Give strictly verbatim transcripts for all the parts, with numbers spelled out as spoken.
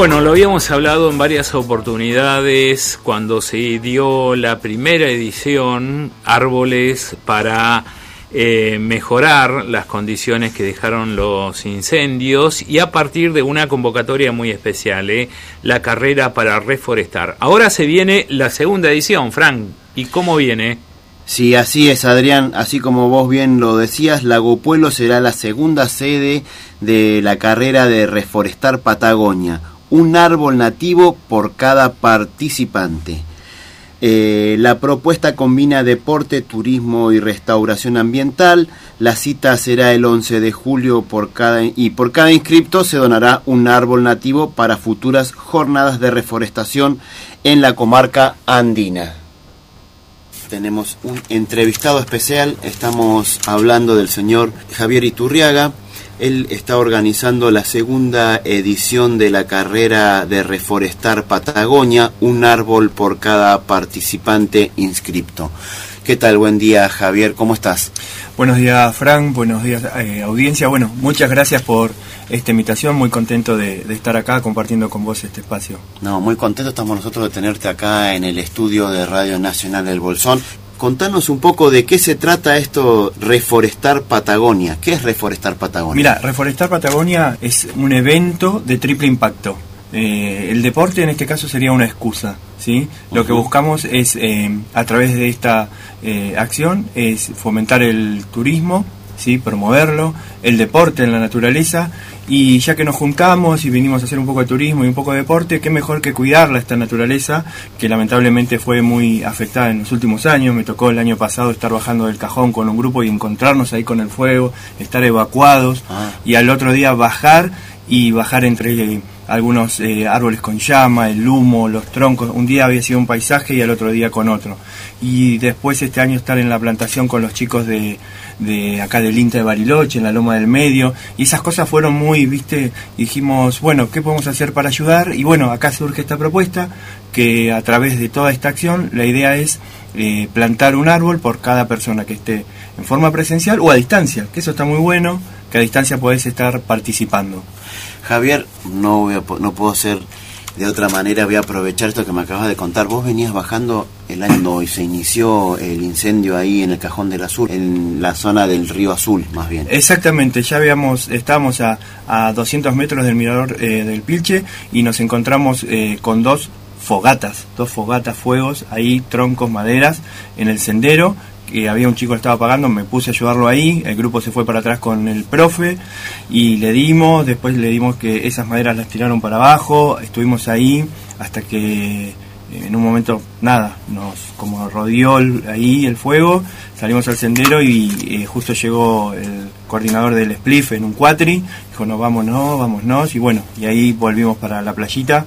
Bueno, lo habíamos hablado en varias oportunidades cuando se dio la primera edición, Árboles para eh, mejorar las condiciones que dejaron los incendios, y a partir de una convocatoria muy especial, eh, la carrera para reforestar. Ahora se viene la segunda edición, Frank, ¿y cómo viene? Sí, así es, Adrián, así como vos bien lo decías, Lago Puelo será la segunda sede de la carrera de Reforestar Patagonia, un árbol nativo por cada participante. Eh, la propuesta combina deporte, turismo y restauración ambiental. La cita será el once de julio por cada, y por cada inscripto se donará un árbol nativo para futuras jornadas de reforestación en la comarca andina. Tenemos un entrevistado especial, estamos hablando del señor Javier Iturriaga. Él está organizando la segunda edición de la carrera de Reforestar Patagonia, un árbol por cada participante inscripto. ¿Qué tal? Buen día, Javier, ¿cómo estás? Buenos días, Frank, buenos días, eh, audiencia. Bueno, muchas gracias por esta invitación, muy contento de, de estar acá compartiendo con vos este espacio. No, muy contento estamos nosotros de tenerte acá en el estudio de Radio Nacional del Bolsón. Contanos un poco de qué se trata esto, Reforestar Patagonia. ¿Qué es Reforestar Patagonia? Mira, Reforestar Patagonia es un evento de triple impacto. Eh, el deporte en este caso sería una excusa, ¿sí? Uh-huh. Lo que buscamos es, eh, a través de esta eh, acción, es fomentar el turismo, ¿sí? Promoverlo, el deporte en la naturaleza, y ya que nos juntamos y vinimos a hacer un poco de turismo y un poco de deporte, qué mejor que cuidarla, esta naturaleza que lamentablemente fue muy afectada en los últimos años. Me tocó el año pasado estar bajando del cajón con un grupo y encontrarnos ahí con el fuego, estar evacuados, ah. y al otro día bajar y bajar entre eh, algunos eh, árboles con llama, el humo, los troncos. Un día había sido un paisaje y al otro día con otro. Y después este año estar en la plantación con los chicos de, de acá del INTA de Bariloche, en la Loma del Medio, y esas cosas fueron muy, viste, dijimos, bueno, ¿qué podemos hacer para ayudar? Y bueno, acá surge esta propuesta, que a través de toda esta acción, la idea es eh, plantar un árbol por cada persona que esté en forma presencial o a distancia, que eso está muy bueno, que a distancia podés estar participando. Javier, no voy a, no puedo ser de otra manera, voy a aprovechar esto que me acabas de contar. Vos venías bajando el año cuando se inició el incendio ahí en el Cajón del Azul, en la zona del Río Azul, más bien. Exactamente, ya habíamos, estábamos a, a doscientos metros del mirador eh, del Pilche, y nos encontramos eh, con dos fogatas, dos fogatas, fuegos, ahí, troncos, maderas, en el sendero. Que había un chico que estaba apagando, me puse a ayudarlo ahí, el grupo se fue para atrás con el profe y le dimos, después le dimos que esas maderas las tiraron para abajo, estuvimos ahí hasta que en un momento, nada, nos como rodeó el, ahí el fuego, salimos al sendero y eh, justo llegó el coordinador del Spliff en un cuatri, dijo no, vámonos, vámonos, y bueno, y ahí volvimos para la playita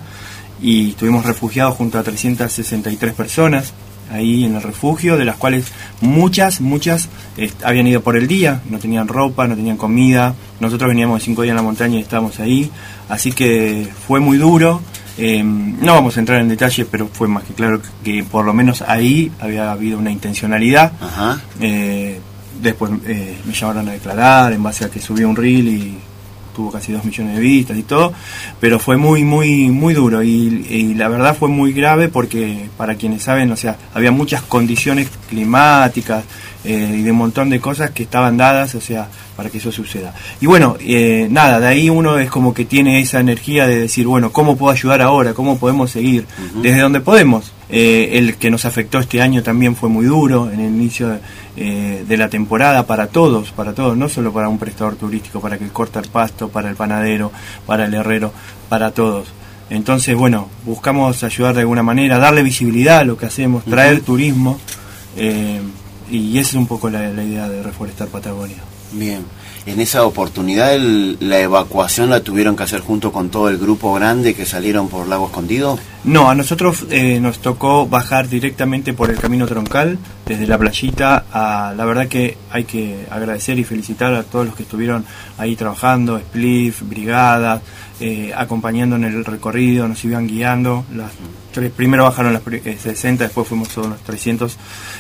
y estuvimos refugiados junto a trescientas sesenta y tres personas ahí en el refugio, de las cuales muchas, muchas eh, habían ido por el día, no tenían ropa, no tenían comida. Nosotros veníamos de cinco días en la montaña y estábamos ahí, así que fue muy duro. Eh, no vamos a entrar en detalle, pero fue más que claro que, que por lo menos ahí había habido una intencionalidad. Ajá. Eh, después eh, me llamaron a declarar en base a que subí un reel y tuvo casi dos millones de vistas y todo, pero fue muy, muy, muy duro y, y la verdad fue muy grave porque, para quienes saben, o sea, había muchas condiciones climáticas eh, y de un montón de cosas que estaban dadas, o sea, para que eso suceda. Y bueno, eh, nada, de ahí uno es como que tiene esa energía de decir, bueno, ¿cómo puedo ayudar ahora? ¿Cómo podemos seguir? Uh-huh. Desde donde podemos. Eh, el que nos afectó este año también fue muy duro en el inicio de, eh, de la temporada para todos, para todos, no solo para un prestador turístico, para que corta el pasto, para el panadero, para el herrero, para todos. Entonces, bueno, buscamos ayudar de alguna manera, darle visibilidad a lo que hacemos, traer uh-huh. turismo, eh, y esa es un poco la, la idea de Reforestar Patagonia. Bien, en esa oportunidad el, la evacuación la tuvieron que hacer junto con todo el grupo grande que salieron por Lago Escondido. No, a nosotros eh, nos tocó bajar directamente por el camino troncal, desde la playita. A, la verdad que hay que agradecer y felicitar a todos los que estuvieron ahí trabajando, Spliff, brigadas, eh, acompañando en el recorrido, nos iban guiando. Las tres, primero bajaron las sesenta, después fuimos todos los trescientos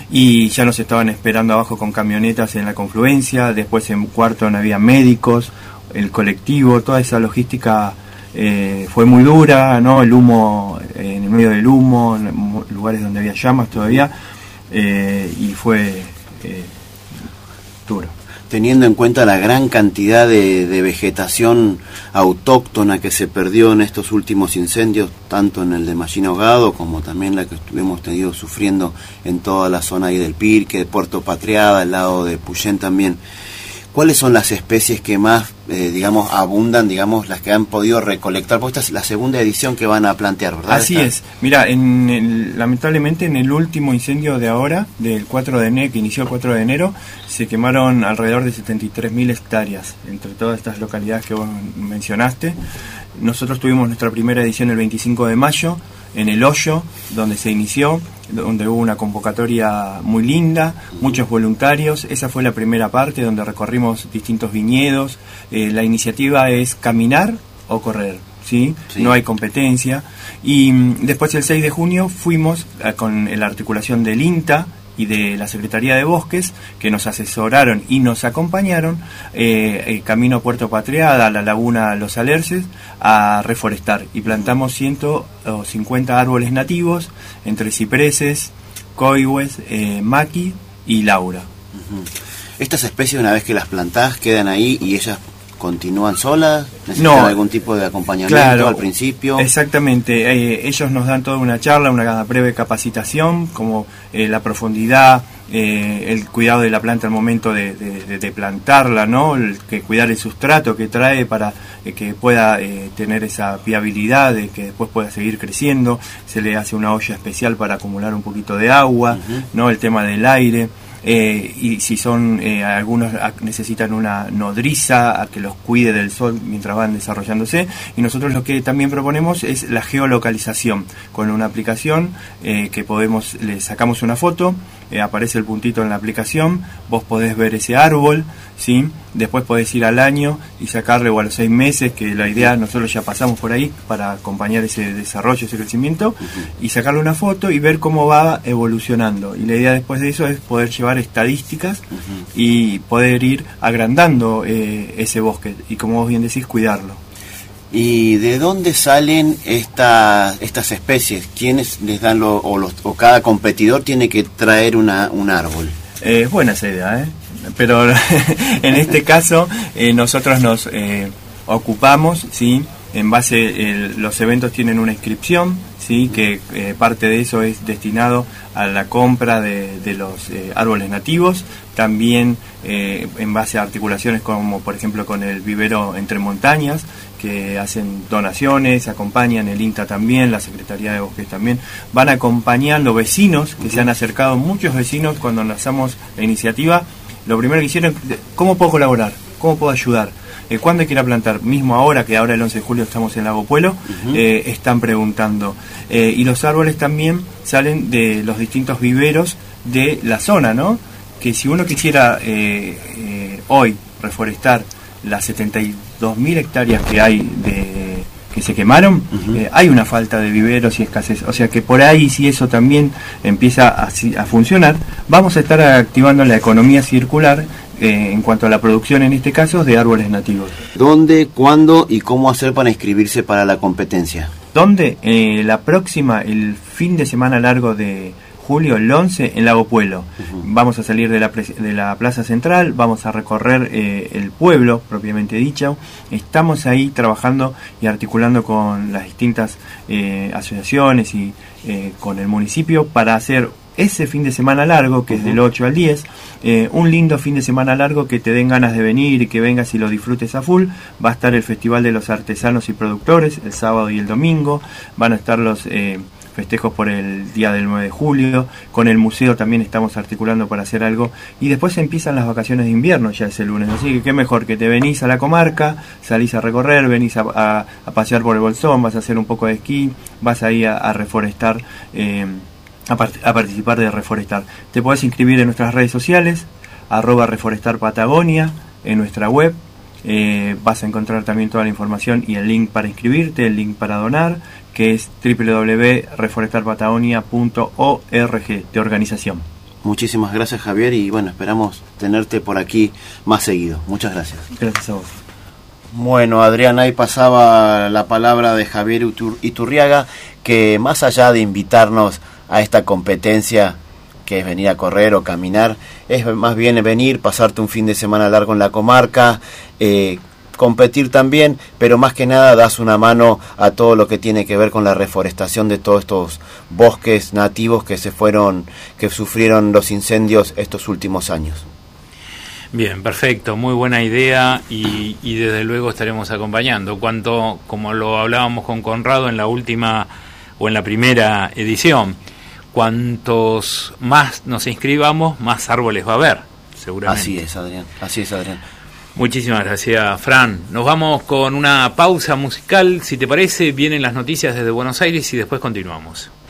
y ya nos estaban esperando abajo con camionetas en la confluencia. Después en Cuarto no había médicos, el colectivo, toda esa logística eh, fue muy dura, ¿no? El humo, eh, en el medio del humo, en lugares donde había llamas todavía, eh, y fue eh, duro. Teniendo en cuenta la gran cantidad de, de vegetación autóctona que se perdió en estos últimos incendios, tanto en el de Mallina Ahogado como también la que estuvimos tenido sufriendo en toda la zona ahí del Pirque, de Puerto Patriada, al lado de Puyén también. ¿Cuáles son las especies que más, eh, digamos, abundan, digamos, las que han podido recolectar? Porque esta es la segunda edición que van a plantear, ¿verdad? Así Esta... es. Mira, en el, lamentablemente en el último incendio de ahora, del cuatro de enero, que inició el cuatro de enero, se quemaron alrededor de setenta y tres mil hectáreas entre todas estas localidades que vos mencionaste. Nosotros tuvimos nuestra primera edición el veinticinco de mayo, en El Hoyo, donde se inició, donde hubo una convocatoria muy linda, muchos voluntarios. Esa fue la primera parte donde recorrimos distintos viñedos. Eh, la iniciativa es caminar o correr, ¿sí? Sí. No hay competencia. Y mm, después el seis de junio fuimos eh, con la articulación del INTA y de la Secretaría de Bosques, que nos asesoraron y nos acompañaron, eh, el camino a Puerto Patriada, a la laguna Los Alerces, a reforestar, y plantamos ciento cincuenta árboles nativos, entre cipreses, coihues, eh, maqui y laura. Uh-huh. Estas especies, una vez que las plantás, quedan ahí y ellas continúan solas, necesitan no, algún tipo de acompañamiento, claro, al principio. Exactamente, eh, ellos nos dan toda una charla, una breve capacitación, como eh, la profundidad, eh, el cuidado de la planta al momento de, de, de plantarla, ¿no? El, que cuidar el sustrato que trae para eh, que pueda eh, tener esa viabilidad, de que después pueda seguir creciendo. Se le hace una olla especial para acumular un poquito de agua, uh-huh. ¿no? El tema del aire. Eh, y si son eh, algunos necesitan una nodriza a que los cuide del sol mientras van desarrollándose, y nosotros lo que también proponemos es la geolocalización con una aplicación eh, que podemos, le sacamos una foto, eh, aparece el puntito en la aplicación, vos podés ver ese árbol, ¿sí? Después podés ir al año y sacarle, o a los seis meses, que la idea, nosotros ya pasamos por ahí para acompañar ese desarrollo, ese crecimiento, uh-huh. y sacarle una foto y ver cómo va evolucionando. Y la idea después de eso es poder llevar estadísticas uh-huh. y poder ir agrandando eh, ese bosque y, como vos bien decís, cuidarlo. ¿Y de dónde salen esta, estas especies? ¿Quiénes les dan lo, o, los, o cada competidor tiene que traer una, un árbol? Eh, es buena esa idea, ¿eh? Pero en este caso eh, nosotros nos eh, ocupamos, ¿sí? En base, eh, los eventos tienen una inscripción, ¿sí? Que eh, parte de eso es destinado a la compra de, de los eh, árboles nativos, también eh, en base a articulaciones como por ejemplo con el vivero Entre Montañas, que hacen donaciones, acompañan el INTA también, la Secretaría de Bosques también, van acompañando vecinos que se han acercado, muchos vecinos cuando lanzamos la iniciativa, lo primero que hicieron, ¿cómo puedo colaborar? ¿Cómo puedo ayudar? Eh, ¿Cuándo hay que ir a plantar? Mismo ahora, que ahora el once de julio estamos en Lago Puelo, uh-huh. eh, están preguntando. Eh, y los árboles también salen de los distintos viveros de la zona, ¿no? Que si uno quisiera eh, eh, hoy reforestar las setenta y dos mil hectáreas que hay de que se quemaron, uh-huh. eh, hay una falta de viveros y escasez. O sea que por ahí, si eso también empieza a, a funcionar, vamos a estar activando la economía circular eh, en cuanto a la producción, en este caso, de árboles nativos. ¿Dónde, cuándo y cómo hacer para inscribirse para la competencia? ¿Dónde? Eh, la próxima, el fin de semana largo de julio, el once, en Lago Puelo. Uh-huh. Vamos a salir de la, de la Plaza Central, vamos a recorrer eh, el pueblo, propiamente dicho. Estamos ahí trabajando y articulando con las distintas eh, asociaciones y eh, con el municipio para hacer ese fin de semana largo, que uh-huh. es del ocho al diez, eh, un lindo fin de semana largo que te den ganas de venir y que vengas y lo disfrutes a full. Va a estar el Festival de los Artesanos y Productores el sábado y el domingo, van a estar los eh, festejos por el día del nueve de julio, con el museo también estamos articulando para hacer algo, y después empiezan las vacaciones de invierno ya ese lunes, así que qué mejor que te venís a la comarca, salís a recorrer, venís a, a, a pasear por el Bolsón, vas a hacer un poco de esquí, vas ahí a, a reforestar, eh, a, part- a participar de Reforestar. Te podés inscribir en nuestras redes sociales, arroba Reforestar Patagonia, en nuestra web. Eh, vas a encontrar también toda la información y el link para inscribirte, el link para donar, que es doble u doble u doble u punto reforestar patagonia punto org, de organización. Muchísimas gracias, Javier, y bueno, esperamos tenerte por aquí más seguido. Muchas gracias. Gracias a vos. Bueno, Adrián, ahí pasaba la palabra de Javier Iturriaga, que más allá de invitarnos a esta competencia, que es venir a correr o caminar, es más bien venir, pasarte un fin de semana largo en la comarca, eh, competir también, pero más que nada das una mano a todo lo que tiene que ver con la reforestación de todos estos bosques nativos que se fueron, que sufrieron los incendios estos últimos años. Bien, perfecto, muy buena idea y, y desde luego estaremos acompañando. Cuanto, como lo hablábamos con Conrado en la última o en la primera edición, cuantos más nos inscribamos, más árboles va a haber, seguramente. Así es, Adrián, así es, Adrián. Muchísimas gracias, Fran. Nos vamos con una pausa musical. Si te parece, vienen las noticias desde Buenos Aires y después continuamos.